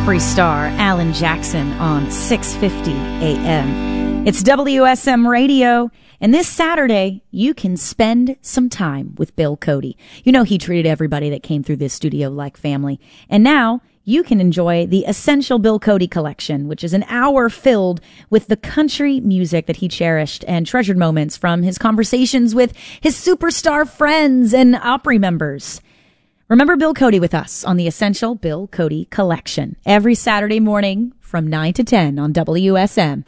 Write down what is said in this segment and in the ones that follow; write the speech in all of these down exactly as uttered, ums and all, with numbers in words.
Opry star Alan Jackson on six fifty A M. It's W S M Radio, and this Saturday, you can spend some time with Bill Cody. You know he treated everybody that came through this studio like family. And now, you can enjoy the Essential Bill Cody Collection, which is an hour filled with the country music that he cherished and treasured moments from his conversations with his superstar friends and Opry members. Remember Bill Cody with us on the Essential Bill Cody Collection every Saturday morning from nine to ten on W S M.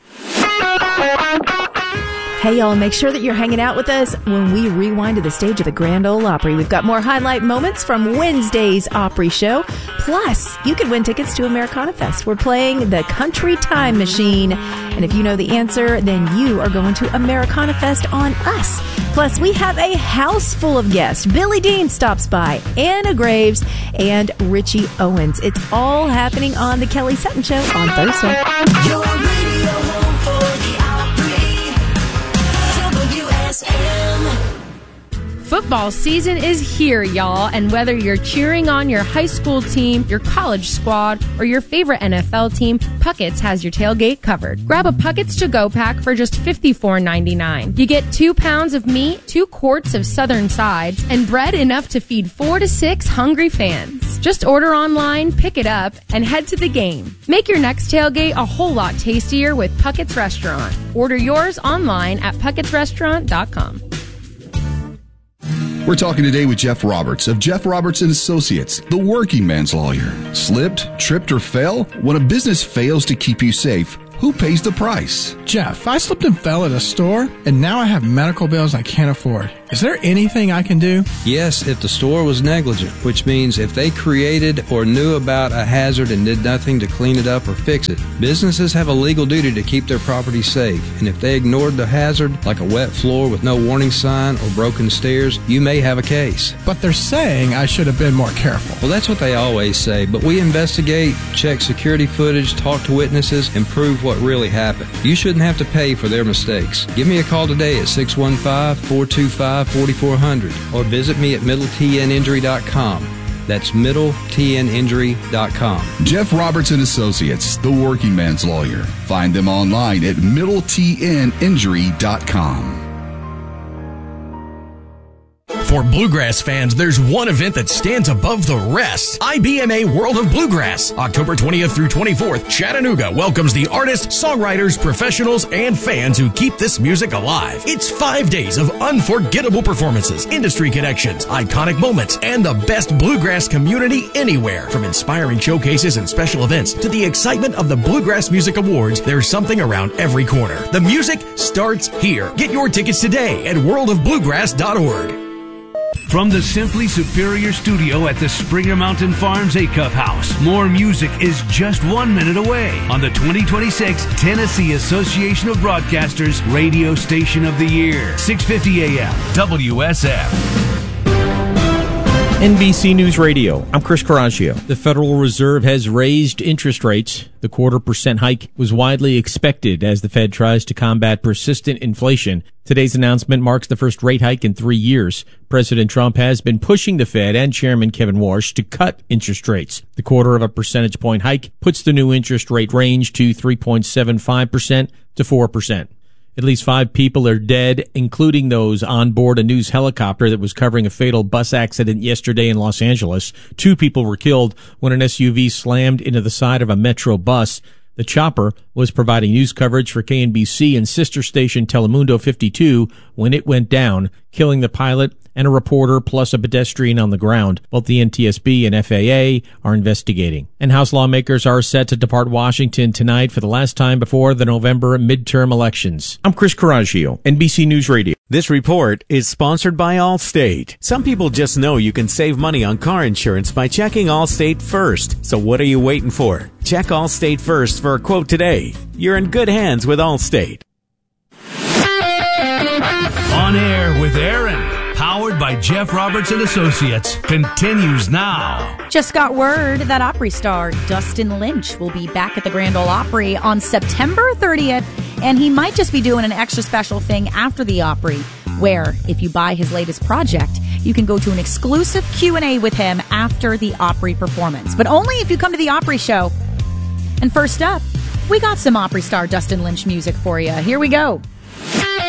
Hey, y'all, make sure that you're hanging out with us when we rewind to the stage of the Grand Ole Opry. We've got more highlight moments from Wednesday's Opry show. Plus, you can win tickets to Americana Fest. We're playing the Country Time Machine. And if you know the answer, then you are going to Americana Fest on us. Plus, we have a house full of guests. Billy Dean stops by, Anna Graves, and Richie Owens. It's all happening on The Kelly Sutton Show on Thursday. Your radio home for the W S M. Football season is here, y'all, and whether you're cheering on your high school team, your college squad, or your favorite N F L team, Puckett's has your tailgate covered. Grab a Puckett's to-go pack for just fifty-four ninety-nine. You get two pounds of meat, two quarts of Southern sides, and bread enough to feed four to six hungry fans. Just order online, pick it up, and head to the game. Make your next tailgate a whole lot tastier with Puckett's Restaurant. Order yours online at pucketts restaurant dot com. We're talking today with Jeff Roberts of Jeff Roberts and Associates, the working man's lawyer. Slipped, tripped, or fell? When a business fails to keep you safe, who pays the price? Jeff, I slipped and fell at a store, and now I have medical bills I can't afford. Is there anything I can do? Yes, if the store was negligent, which means if they created or knew about a hazard and did nothing to clean it up or fix it. Businesses have a legal duty to keep their property safe, and if they ignored the hazard, like a wet floor with no warning sign or broken stairs, you may have a case. But they're saying I should have been more careful. Well, that's what they always say, but we investigate, check security footage, talk to witnesses, and prove what really happened. You shouldn't have to pay for their mistakes. Give me a call today at six one five, four two five, four four zero zero or visit me at middle t n injury dot com. That's middle t n injury dot com. Jeff Roberts and Associates, the working man's lawyer. Find them online at middle t n injury dot com. For bluegrass fans, there's one event that stands above the rest. I B M A World of Bluegrass. October twentieth through twenty-fourth, Chattanooga welcomes the artists, songwriters, professionals, and fans who keep this music alive. It's five days of unforgettable performances, industry connections, iconic moments, and the best bluegrass community anywhere. From inspiring showcases and special events to the excitement of the Bluegrass Music Awards, there's something around every corner. The music starts here. Get your tickets today at world of bluegrass dot org. From the Simply Superior studio at the Springer Mountain Farms Acuff House, more music is just one minute away on the twenty twenty-six Tennessee Association of Broadcasters Radio Station of the Year. six fifty A M W S M. N B C News Radio, I'm Chris Coraggio. The Federal Reserve has raised interest rates. The quarter percent hike was widely expected as the Fed tries to combat persistent inflation. Today's announcement marks the first rate hike in three years. President Trump has been pushing the Fed and Chairman Kevin Warsh to cut interest rates. The quarter of a percentage point hike puts the new interest rate range to three point seven five percent to four percent. At least five people are dead, including those on board a news helicopter that was covering a fatal bus accident yesterday in Los Angeles. Two people were killed when an S U V slammed into the side of a Metro bus. The chopper was providing news coverage for K N B C and sister station Telemundo fifty-two when it went down, killing the pilot and a reporter plus a pedestrian on the ground. Both the N T S B and F A A are investigating. And House lawmakers are set to depart Washington tonight for the last time before the November midterm elections. I'm Chris Coraggio, N B C News Radio. This report is sponsored by Allstate. Some people just know you can save money on car insurance by checking Allstate first. So what are you waiting for? Check Allstate first for a quote today. You're in good hands with Allstate. On Air with Aaron, powered by Jeff Roberts and Associates, continues now. Just got word that Opry star Dustin Lynch will be back at the Grand Ole Opry on September thirtieth, and he might just be doing an extra special thing after the Opry, where if you buy his latest project, you can go to an exclusive Q and A with him after the Opry performance. But only if you come to the Opry show And first up, we got some Opry star Dustin Lynch music for you. Here we go.